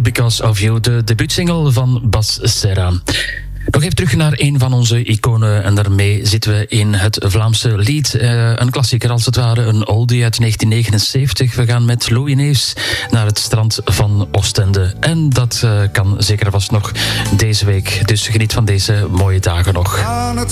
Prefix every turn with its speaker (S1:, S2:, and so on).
S1: Because of You, de debuutsingle van Bas Serra. Nog even terug naar een van onze iconen en daarmee zitten we in het Vlaamse lied. Een klassieker als het ware, een oldie uit 1979. We gaan met Louis Neefs naar het strand van Oostende. En dat kan zeker vast nog deze week. Dus geniet van deze mooie dagen nog.
S2: Aan het